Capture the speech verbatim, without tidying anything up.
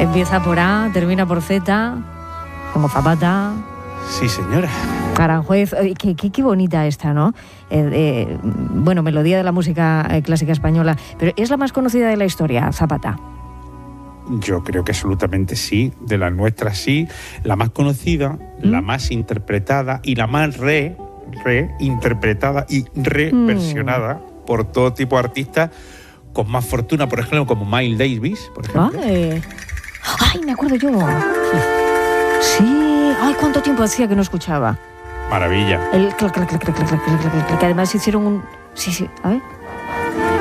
Empieza por A, termina por Z, como Zapata. Sí, señora. Aranjuez, qué, qué, qué bonita esta, ¿no? Eh, eh, bueno, melodía de la música eh, clásica española, pero ¿es la más conocida de la historia, Zapata? Yo creo que absolutamente sí, de las nuestras sí, la más conocida, ¿Mm? la más interpretada y la más re, reinterpretada y reversionada mm. por todo tipo de artistas con más fortuna, por ejemplo, como Miles Davis, por ejemplo. Ay, ay me acuerdo yo. Sí. Ay, cuánto tiempo hacía que no escuchaba. Maravilla. El clac, clac, clac, clac, clac, clac, clac, clac, que además hicieron un... Sí, sí, a ver.